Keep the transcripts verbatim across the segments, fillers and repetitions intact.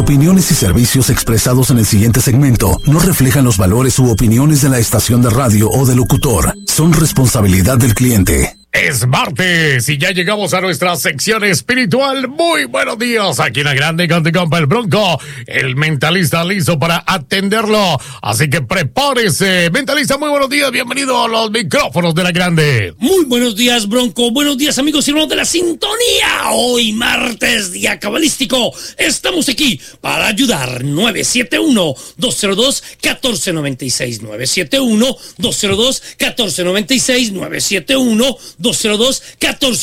opiniones y servicios expresados en el siguiente segmento no reflejan los valores u opiniones de la estación de radio o del locutor. Son responsabilidad del cliente. Es martes y ya llegamos a nuestra sección espiritual. Muy buenos días, aquí en la grande con tu compa el Bronco, el mentalista listo para atenderlo. Así que prepárese, mentalista, muy buenos días, bienvenido a los micrófonos de la grande. Muy buenos días, Bronco, buenos días, amigos y hermanos de la sintonía. Hoy martes, día cabalístico, estamos aquí para ayudar. Nueve siete uno, dos cero dos, uno cuatro nueve seis, nueve siete uno, dos cero dos, uno cuatro nueve seis, nueve siete uno, dos cero dos, uno cuatro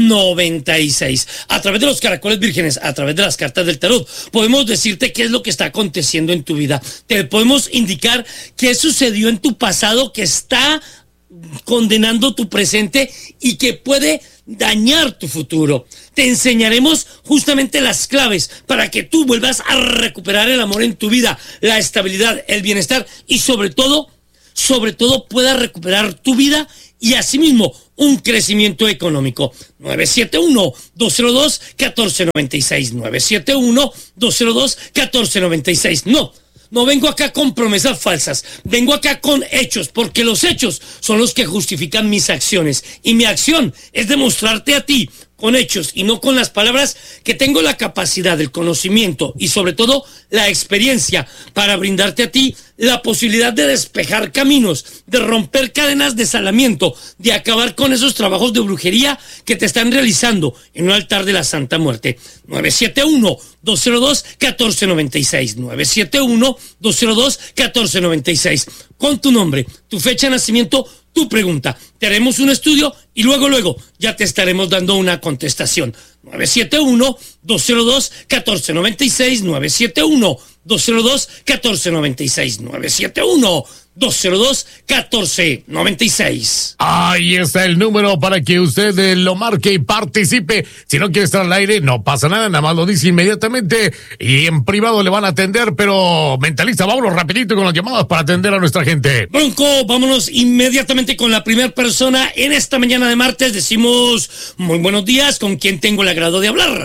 nueve seis. A través de los caracoles vírgenes, a través de las cartas del tarot, podemos decirte qué es lo que está aconteciendo en tu vida. Te podemos indicar qué sucedió en tu pasado que está condenando tu presente y que puede dañar tu futuro. Te enseñaremos justamente las claves para que tú vuelvas a recuperar el amor en tu vida, la estabilidad, el bienestar y sobre todo, sobre todo puedas recuperar tu vida y asimismo un crecimiento económico. Nueve siete uno, dos cero dos, uno cuatro nueve seis, nueve siete uno, dos cero dos, uno cuatro nueve seis. No, no vengo acá con promesas falsas, vengo acá con hechos, porque los hechos son los que justifican mis acciones y mi acción es demostrarte a ti con hechos y no con las palabras que tengo la capacidad, el conocimiento y sobre todo la experiencia para brindarte a ti la posibilidad de despejar caminos, de romper cadenas de salamiento, de acabar con esos trabajos de brujería que te están realizando en un altar de la Santa Muerte. Nueve siete uno, dos cero dos, uno cuatro nueve seis, nueve siete uno, dos cero dos, uno cuatro nueve seis. Con tu nombre, tu fecha de nacimiento, tu pregunta. Te haremos un estudio y luego, luego, ya te estaremos dando una contestación. nueve siete uno, dos cero dos, uno cuatro nueve seis, nueve siete uno, dos cero dos, uno cuatro nueve seis, nueve siete uno, dos cero dos, uno cuatro nueve seis. Ahí está el número para que usted eh, lo marque y participe. Si no quiere estar al aire, no pasa nada, nada más lo dice inmediatamente y en privado le van a atender, pero mentalista, vámonos rapidito con las llamadas para atender a nuestra gente. Bronco, vámonos inmediatamente con la primera persona en esta mañana de martes. Decimos muy buenos días, ¿con quién tengo el agrado de hablar?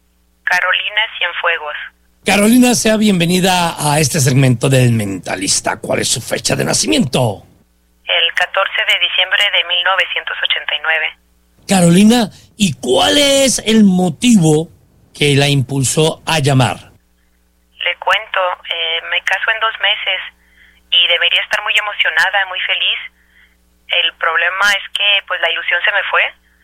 Carolina Cienfuegos. Carolina, sea bienvenida a este segmento del mentalista. ¿Cuál es su fecha de nacimiento? El catorce de diciembre de mil novecientos ochenta y nueve. Carolina, ¿y cuál es el motivo que la impulsó a llamar? Le cuento, eh, me caso en dos meses y debería estar muy emocionada, muy feliz. El problema es que pues la ilusión se me fue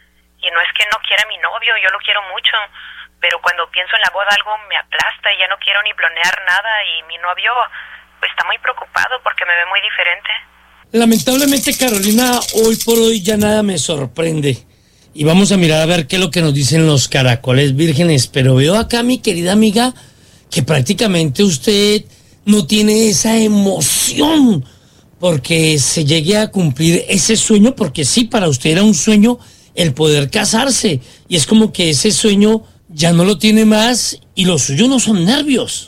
y no es que no quiera a mi novio, yo lo quiero mucho, pero cuando pienso en la boda algo me aplasta y ya no quiero ni planear nada y mi novio pues está muy preocupado porque me ve muy diferente. Lamentablemente, Carolina, hoy por hoy ya nada me sorprende. Y vamos a mirar a ver qué es lo que nos dicen los caracoles vírgenes. Pero veo acá, mi querida amiga, que prácticamente usted no tiene esa emoción porque se llegue a cumplir ese sueño, porque sí, para usted era un sueño el poder casarse. Y es como que ese sueño ya no lo tiene más y lo suyo no son nervios.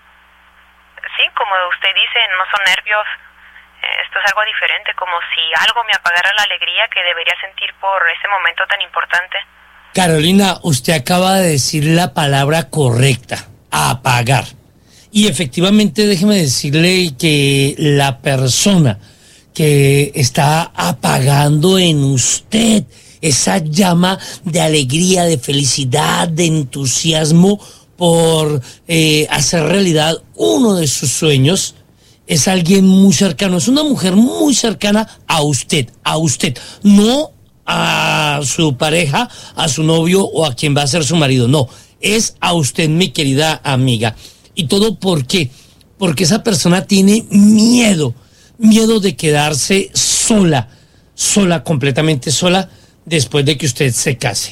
Sí, como usted dice, no son nervios. Esto es algo diferente, como si algo me apagara la alegría que debería sentir por ese momento tan importante. Carolina, usted acaba de decir la palabra correcta, apagar. Y efectivamente, déjeme decirle que la persona que está apagando en usted esa llama de alegría, de felicidad, de entusiasmo por eh, hacer realidad uno de sus sueños, es alguien muy cercano, es una mujer muy cercana a usted, a usted, no a su pareja, a su novio o a quien va a ser su marido, no, es a usted, mi querida amiga. ¿Y todo por qué? Porque esa persona tiene miedo, miedo de quedarse sola, sola, completamente sola, después de que usted se case.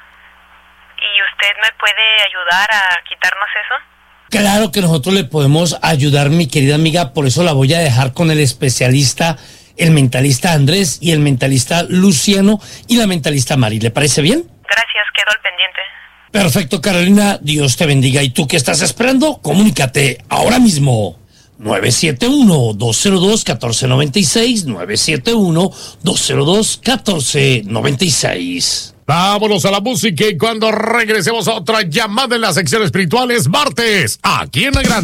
¿Y usted me puede ayudar a quitarnos eso? Claro que nosotros le podemos ayudar, mi querida amiga, por eso la voy a dejar con el especialista, el mentalista Andrés y el mentalista Luciano y la mentalista Mari. ¿Le parece bien? Gracias, quedo al pendiente. Perfecto, Carolina, Dios te bendiga. ¿Y tú qué estás esperando? Comunícate ahora mismo. nueve siete uno, dos cero dos, uno cuatro nueve seis, nueve siete uno, dos cero dos, uno cuatro nueve seis. Vámonos a la música y cuando regresemos a otra llamada en la sección espiritual es martes, aquí en La Grande.